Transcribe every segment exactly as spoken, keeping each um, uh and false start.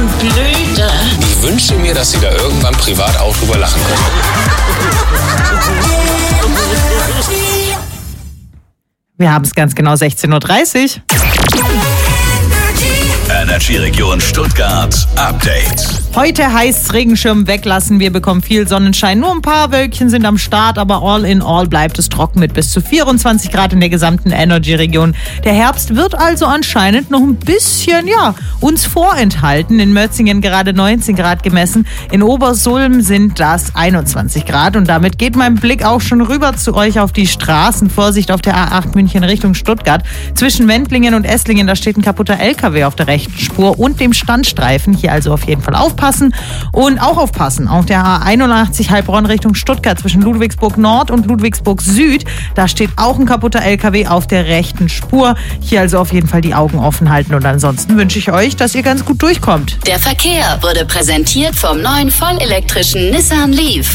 und Blüte. Ich wünsche mir, dass Sie da irgendwann privat auch drüber lachen können. Wir haben es ganz genau sechzehn Uhr dreißig. Energy Region Stuttgart Update. Heute heißt's Regenschirm weglassen, wir bekommen viel Sonnenschein. Nur ein paar Wölkchen sind am Start, aber all in all bleibt es trocken mit bis zu vierundzwanzig Grad in der gesamten Energy-Region. Der Herbst wird also anscheinend noch ein bisschen, ja, uns vorenthalten. In Mötzingen gerade neunzehn Grad gemessen, in Obersulm sind das einundzwanzig Grad. Und damit geht mein Blick auch schon rüber zu euch auf die Straßen. Vorsicht auf der A acht München Richtung Stuttgart. Zwischen Wendlingen und Esslingen, da steht ein kaputter L K W auf der rechten Spur und dem Standstreifen. Hier also auf jeden Fall aufpassen und auch aufpassen auf der A einundachtzig Heilbronn Richtung Stuttgart zwischen Ludwigsburg Nord und Ludwigsburg Süd. Da steht auch ein kaputter L K W auf der rechten Spur. Hier also auf jeden Fall die Augen offen halten und ansonsten wünsche ich euch, dass ihr ganz gut durchkommt. Der Verkehr wurde präsentiert vom neuen vollelektrischen Nissan Leaf.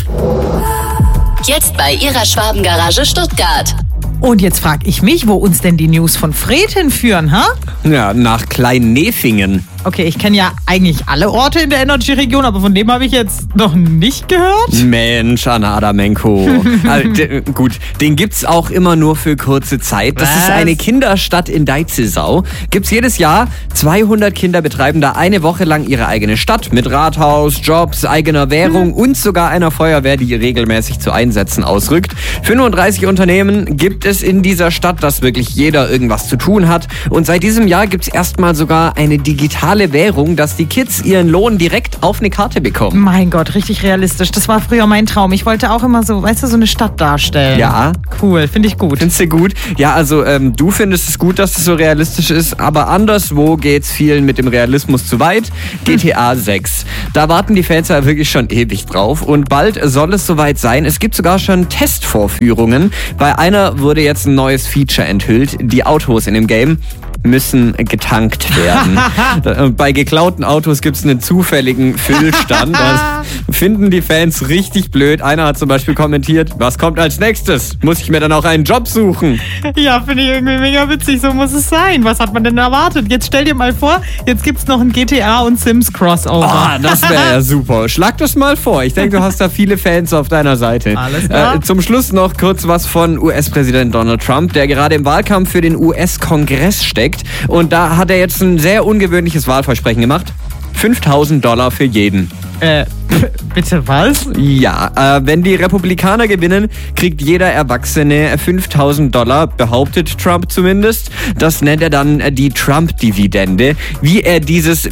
Jetzt bei Ihrer Schwabengarage Stuttgart. Und jetzt frage ich mich, wo uns denn die News von Fred hinführen, ha? Ja, nach Klein-Nefingen. Okay, ich kenne ja eigentlich alle Orte in der Energy-Region, aber von dem habe ich jetzt noch nicht gehört. Mensch, Anna Adamenko. also, de, gut, den gibt's auch immer nur für kurze Zeit. Das Was? ist eine Kinderstadt in Deitzelsau. Gibt's jedes Jahr. zweihundert Kinder betreiben da eine Woche lang ihre eigene Stadt mit Rathaus, Jobs, eigener Währung hm. und sogar einer Feuerwehr, die regelmäßig zu Einsätzen ausrückt. fünfunddreißig Unternehmen gibt es in dieser Stadt, dass wirklich jeder irgendwas zu tun hat. Und seit diesem Jahr gibt's erstmal sogar eine digitale Währung, dass die Kids ihren Lohn direkt auf eine Karte bekommen. Mein Gott, richtig realistisch. Das war früher mein Traum. Ich wollte auch immer so, weißt du, so eine Stadt darstellen. Ja. Cool, finde ich gut. Findest du gut? Ja, also ähm, du findest es gut, dass es so realistisch ist, aber anderswo geht's vielen mit dem Realismus zu weit. G T A sechs. Da warten die Fans ja wirklich schon ewig drauf und bald soll es soweit sein. Es gibt sogar schon Testvorführungen. Bei einer wurde jetzt ein neues Feature enthüllt. Die Autos in dem Game müssen getankt werden. Bei geklauten Autos gibt es einen zufälligen Füllstand. Das finden die Fans richtig blöd. Einer hat zum Beispiel kommentiert, was kommt als nächstes? Muss ich mir dann auch einen Job suchen? Ja, finde ich irgendwie mega witzig. So muss es sein. Was hat man denn erwartet? Jetzt stell dir mal vor, jetzt gibt es noch ein G T A und Sims Crossover. Ah, das wäre ja super. Schlag das mal vor. Ich denke, du hast da viele Fans auf deiner Seite. Alles klar. Äh, zum Schluss noch kurz was von U S-Präsident Donald Trump, der gerade im Wahlkampf für den U S-Kongress steckt. Und da hat er jetzt ein sehr ungewöhnliches Wahlversprechen gemacht. fünftausend Dollar für jeden. Äh, bitte was? Ja, äh, wenn die Republikaner gewinnen, kriegt jeder Erwachsene fünftausend Dollar, behauptet Trump zumindest. Das nennt er dann die Trump-Dividende. Wie er dieses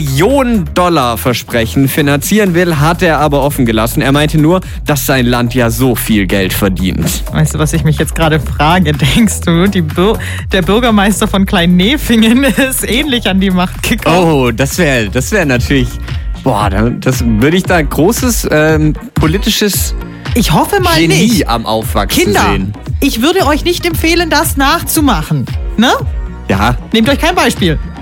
Billion-Dollar-Versprechen finanzieren will, hat er aber offen gelassen. Er meinte nur, dass sein Land ja so viel Geld verdient. Weißt du, was ich mich jetzt gerade frage? Denkst du, die Bür- der Bürgermeister von Klein-Nefingen ist ähnlich an die Macht gekommen? Oh, das wäre das wär natürlich... Boah, das würde ich da großes ähm, politisches Ich hoffe mal Genie nicht. am Aufwachsen Kinder, sehen. ich würde euch nicht empfehlen, das nachzumachen. Ne? Ja. Nehmt euch kein Beispiel.